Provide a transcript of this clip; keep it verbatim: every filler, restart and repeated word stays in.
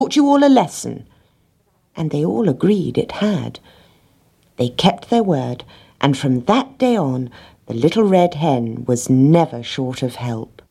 taught you all a lesson?" And they all agreed it had. They kept their word, and from that day on, the little red hen was never short of help.